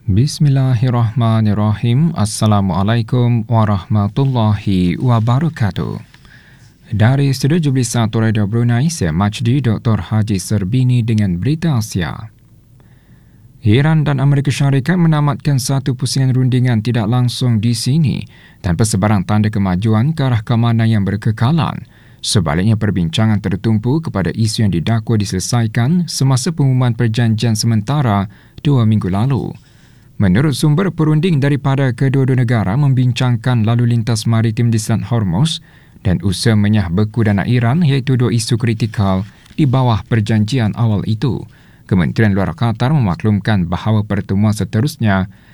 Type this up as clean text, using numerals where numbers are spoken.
Bismillahirrahmanirrahim. Assalamualaikum warahmatullahi wabarakatuh. Dari Studio Jublis 1 Radio Brunei, saya Majdi Dr. Haji Serbini dengan Berita Asia. Iran dan Amerika Syarikat menamatkan satu pusingan rundingan tidak langsung di sini tanpa sebarang tanda kemajuan ke arah keamanan yang berkekalan. Sebaliknya, perbincangan tertumpu kepada isu yang didakwa diselesaikan semasa pengumuman perjanjian sementara 2 minggu lalu. Menurut sumber perunding daripada kedua-dua negara membincangkan lalu lintas maritim di Selat Hormuz dan usaha menyah beku dana Iran iaitu dua isu kritikal di bawah perjanjian awal itu. Kementerian Luar Qatar memaklumkan bahawa pertemuan seterusnya